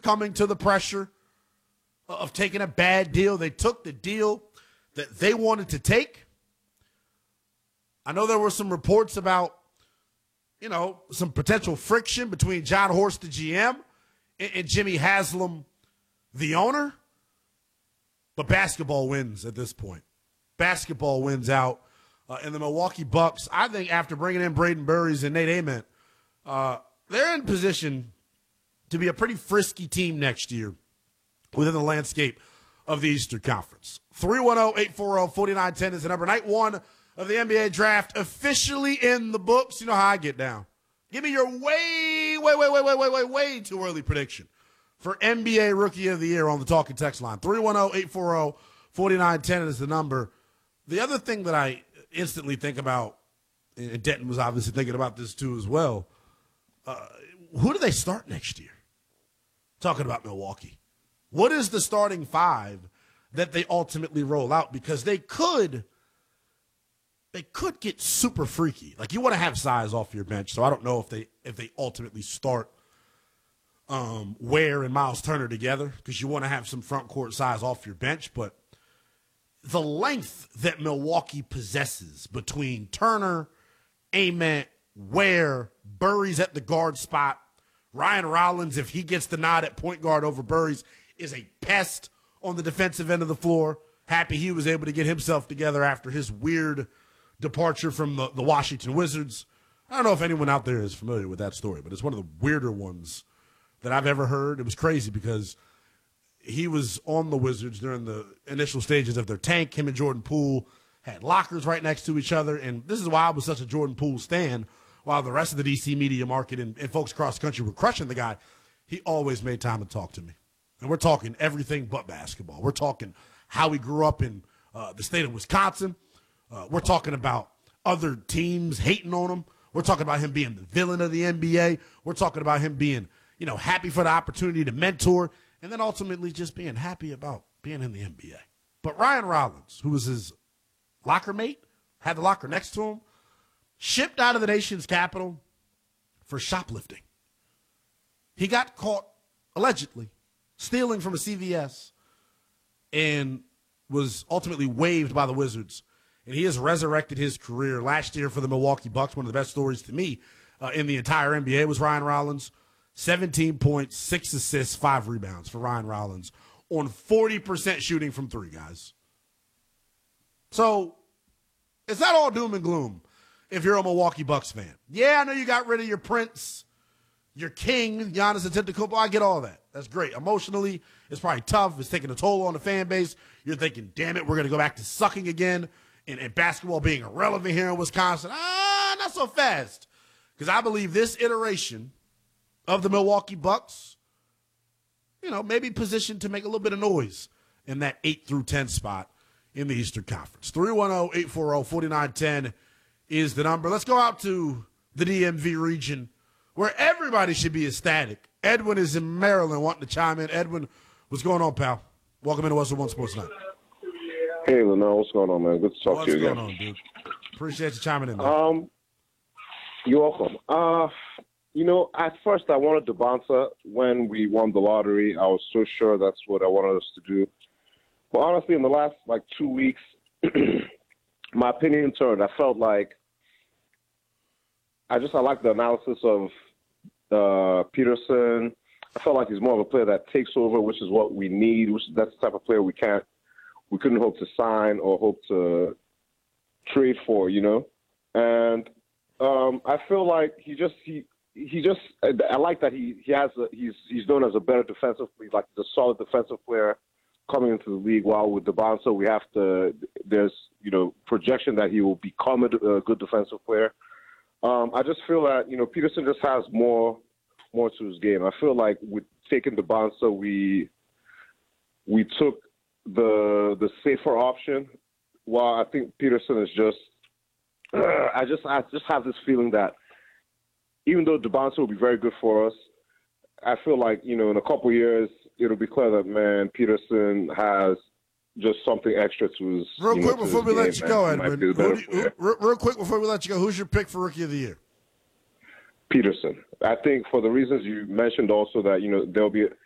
succumbing to the pressure of taking a bad deal. They took the deal that they wanted to take. I know there were some reports about, some potential friction between John Horst, the GM, and Jimmy Haslam, the owner. But basketball wins at this point. Basketball wins out. And the Milwaukee Bucks, I think after bringing in Braden Burries and Nate Ament, they're in position to be a pretty frisky team next year within the landscape of the Eastern Conference. 310-840-4910 is the number. Night one of the NBA draft officially in the books. You know how I get down. Give me your way too early prediction for NBA Rookie of the Year on the Talking Text line. 310-840-4910 is the number. The other thing that I instantly think about, and Denton was obviously thinking about this too as well, who do they start next year? Talking about Milwaukee. What is the starting five that they ultimately roll out? Because they could get super freaky. Like, you want to have size off your bench, so I don't know if they ultimately start Ware and Miles Turner together, because you want to have some front court size off your bench. But the length that Milwaukee possesses between Turner, Ament, Ware, Burries at the guard spot, Ryan Rollins, if he gets the nod at point guard over Burries, is a pest on the defensive end of the floor. Happy he was able to get himself together after his weird departure from the Washington Wizards. I don't know if anyone out there is familiar with that story, but it's one of the weirder ones that I've ever heard. It was crazy because he was on the Wizards during the initial stages of their tank. Him and Jordan Poole had lockers right next to each other, and this is why I was such a Jordan Poole stan. While the rest of the D.C. media market and folks across the country were crushing the guy, he always made time to talk to me. And we're talking everything but basketball. We're talking how he grew up in the state of Wisconsin. We're talking about other teams hating on him. We're talking about him being the villain of the NBA. We're talking about him being, happy for the opportunity to mentor, and then ultimately just being happy about being in the NBA. But Ryan Rollins, who was his locker mate, had the locker next to him, shipped out of the nation's capital for shoplifting. He got caught, allegedly, stealing from a CVS and was ultimately waived by the Wizards. And he has resurrected his career last year for the Milwaukee Bucks. One of the best stories to me in the entire NBA was Ryan Rollins. 17 points, 6 assists, 5 rebounds for Ryan Rollins on 40% shooting from three, guys. So it's not all doom and gloom if you're a Milwaukee Bucks fan. Yeah, I know you got rid of your prince, your king, Giannis Antetokounmpo. I get all that. That's great. Emotionally, it's probably tough. It's taking a toll on the fan base. You're thinking, damn it, we're going to go back to sucking again and basketball being irrelevant here in Wisconsin. Not so fast. Because I believe this iteration of the Milwaukee Bucks, maybe positioned to make a little bit of noise in that 8 through 10 spot in the Eastern Conference. 310-840-4910 is the number. Let's go out to the DMV region where everybody should be ecstatic. Edwin is in Maryland wanting to chime in. Edwin, what's going on, pal? Welcome into Western One Sports Night. Hey, Lenore, what's going on, man? Good to talk to you again. What's going on, dude? Appreciate you chiming in, man. You're welcome. At first I wanted to bouncer when we won the lottery. I was so sure that's what I wanted us to do. But honestly, in the last, 2 weeks, my opinion turned. I felt like I like the analysis of Peterson. I felt like he's more of a player that takes over, which is what we need. That's the type of player we couldn't hope to sign or hope to trade for, And I feel like I like that he's known as a better defensive, like the solid defensive player coming into the league. While with the bouncer, there's projection that he will become a good defensive player. I just feel that Peterson just has more to his game. I feel like with taking the bouncer, we took the safer option. While I think Peterson is just, I just have this feeling that even though the bouncer will be very good for us, I feel like in a couple of years it'll be clear that Peterson has just something extra to his. Real quick before we let you go, Edwin. Real quick before we let you go, who's your pick for Rookie of the Year? Peterson. I think for the reasons you mentioned, also that there'll be